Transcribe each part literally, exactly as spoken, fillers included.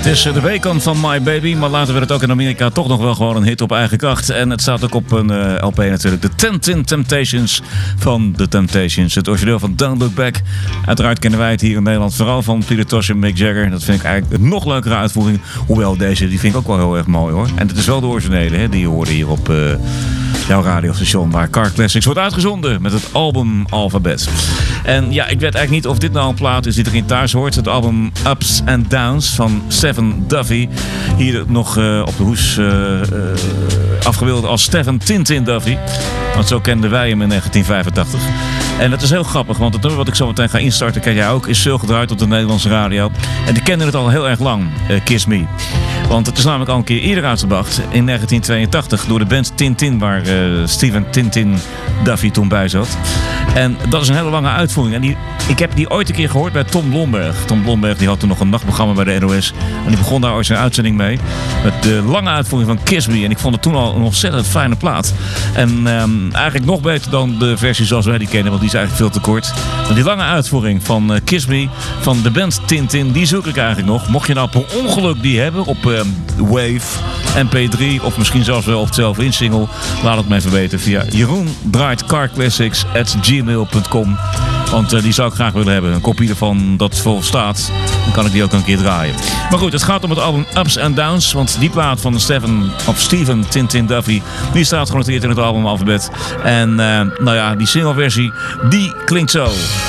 Het is de B-kant van My Baby, maar later werd het ook in Amerika toch nog wel gewoon een hit op eigen kracht. En het staat ook op een uh, L P natuurlijk. The Tintin Temptations van The Temptations. Het origineel van Don't Look Back. Uiteraard kennen wij het hier in Nederland vooral van Peter Tosh en Mick Jagger. Dat vind ik eigenlijk een nog leukere uitvoering. Hoewel deze, die vind ik ook wel heel erg mooi hoor. En het is wel de originele hè, die je hoorde hier op uh, jouw radiostation. Waar Car Classics wordt uitgezonden met het album Alphabet. En ja, ik weet eigenlijk niet of dit nou een plaat is die erin thuis hoort. Het album Ups and Downs van Stephen Duffy. Hier nog uh, op de hoes uh, uh, afgebeeld als Stephen Tintin Duffy. Want zo kenden wij hem in negentien vijfentachtig. En dat is heel grappig, want het nummer wat ik zo meteen ga instarten, ken jij ook, is veel gedraaid op de Nederlandse radio. En die kennen het al heel erg lang, uh, Kiss Me. Want het is namelijk al een keer eerder uitgebracht, in negentien tweeëntachtig, door de band Tintin, waar uh, Stephen Tintin Duffy toen bij zat. En dat is een hele lange uitvoering. En die, ik heb die ooit een keer gehoord bij Tom Blomberg. Tom Blomberg die had toen nog een nachtprogramma bij de N O S. En die begon daar ooit zijn uitzending mee. Met de lange uitvoering van Kiss Me. En ik vond het toen al een ontzettend fijne plaat. En um, eigenlijk nog beter dan de versie zoals wij die kennen. Want die is eigenlijk veel te kort. Maar die lange uitvoering van uh, Kiss Me van de band Tintin, die zoek ik eigenlijk nog. Mocht je nou per ongeluk die hebben op uh, Wave, M P drie of misschien zelfs wel op hetzelfde in-single, laat het me even weten via Jeroen draait carclassics at gmail dot com. Want uh, die zou ik graag willen hebben. Een kopie ervan dat vol staat. Dan kan ik die ook een keer draaien. Maar goed, het gaat om het album Ups and Downs. Want die plaat van Stephen, of Stephen Tintin Duffy, die staat genoteerd in het album Alphabet. En uh, nou ja, die singleversie, die klinkt zo.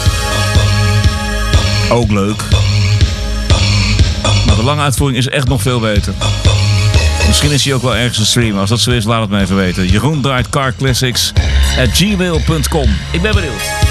Ook leuk. Maar de lange uitvoering is echt nog veel beter. Misschien is hij ook wel ergens te streamen. Als dat zo is, laat het me even weten. Jeroen draait carclassics at gmail dot com. Ik ben benieuwd.